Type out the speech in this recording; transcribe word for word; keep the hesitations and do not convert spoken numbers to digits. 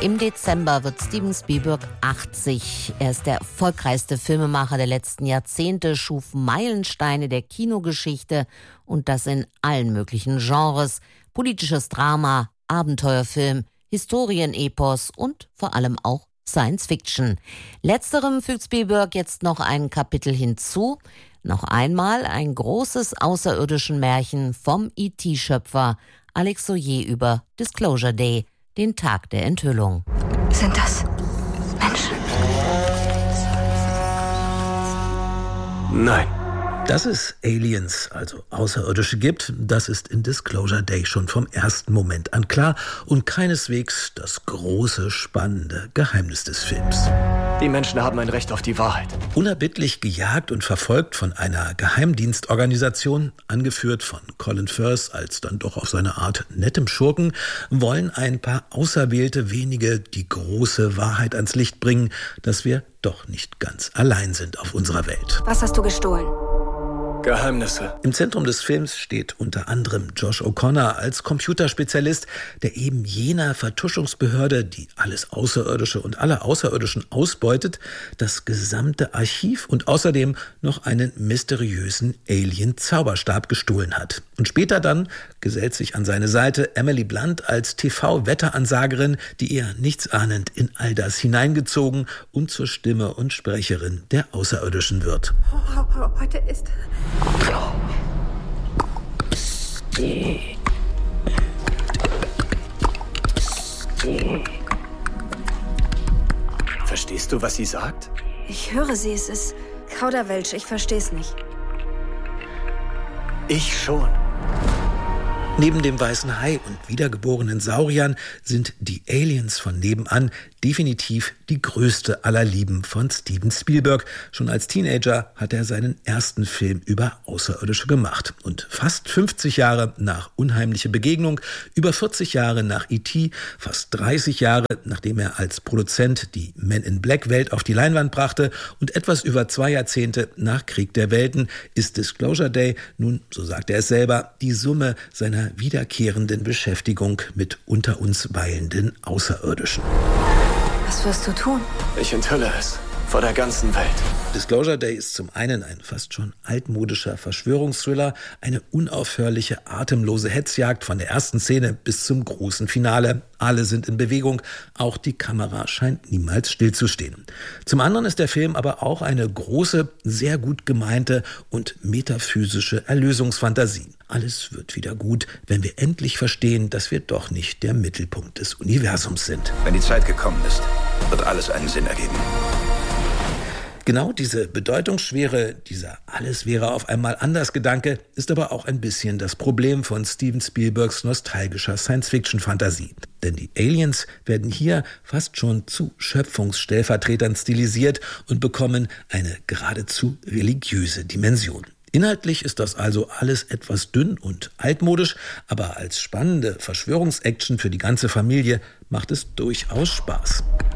Im Dezember wird Steven Spielberg achtzig. Er ist der erfolgreichste Filmemacher der letzten Jahrzehnte, schuf Meilensteine der Kinogeschichte und das in allen möglichen Genres. Politisches Drama, Abenteuerfilm, Historienepos und vor allem auch Science Fiction. Letzterem fügt Spielberg jetzt noch ein Kapitel hinzu. Noch einmal ein großes außerirdischen Märchen vom E T-Schöpfer Alex Soyer über Disclosure Day, den Tag der Enthüllung. Sind das Menschen? Nein. Dass es Aliens, also Außerirdische gibt, das ist in Disclosure Day schon vom ersten Moment an klar und keineswegs das große, spannende Geheimnis des Films. Die Menschen haben ein Recht auf die Wahrheit. Unerbittlich gejagt und verfolgt von einer Geheimdienstorganisation, angeführt von Colin Firth als dann doch auf seine Art nettem Schurken, wollen ein paar auserwählte wenige die große Wahrheit ans Licht bringen, dass wir doch nicht ganz allein sind auf unserer Welt. Was hast du gestohlen? Geheimnisse. Im Zentrum des Films steht unter anderem Josh O'Connor als Computerspezialist, der eben jener Vertuschungsbehörde, die alles Außerirdische und alle Außerirdischen ausbeutet, das gesamte Archiv und außerdem noch einen mysteriösen Alien-Zauberstab gestohlen hat. Und später dann gesellt sich an seine Seite Emily Blunt als T V-Wetteransagerin, die eher nichtsahnend in all das hineingezogen und zur Stimme und Sprecherin der Außerirdischen wird. Heute ist... Verstehst du, was sie sagt? Ich höre sie, es ist Kauderwelsch, ich verstehe es nicht. Ich schon. Neben dem weißen Hai und wiedergeborenen Sauriern sind die Aliens von nebenan definitiv die größte aller Lieben von Steven Spielberg. Schon als Teenager hat er seinen ersten Film über Außerirdische gemacht. Und fast fünfzig Jahre nach Unheimliche Begegnung, über vierzig Jahre nach E T, fast dreißig Jahre, nachdem er als Produzent die Men in Black Welt auf die Leinwand brachte und etwas über zwei Jahrzehnte nach Krieg der Welten, ist Disclosure Day nun, so sagt er es selber, die Summe seiner wiederkehrenden Beschäftigung mit unter uns weilenden Außerirdischen. Was wirst du tun? Ich enthülle es. Vor der ganzen Welt. Disclosure Day ist zum einen ein fast schon altmodischer Verschwörungsthriller, eine unaufhörliche, atemlose Hetzjagd von der ersten Szene bis zum großen Finale. Alle sind in Bewegung, auch die Kamera scheint niemals stillzustehen. Zum anderen ist der Film aber auch eine große, sehr gut gemeinte und metaphysische Erlösungsfantasie. Alles wird wieder gut, wenn wir endlich verstehen, dass wir doch nicht der Mittelpunkt des Universums sind. Wenn die Zeit gekommen ist, wird alles einen Sinn ergeben. Genau diese Bedeutungsschwere, dieser Alles wäre auf einmal anders Gedanke, ist aber auch ein bisschen das Problem von Steven Spielbergs nostalgischer Science-Fiction-Fantasie. Denn die Aliens werden hier fast schon zu Schöpfungsstellvertretern stilisiert und bekommen eine geradezu religiöse Dimension. Inhaltlich ist das also alles etwas dünn und altmodisch, aber als spannende Verschwörungsaction für die ganze Familie macht es durchaus Spaß.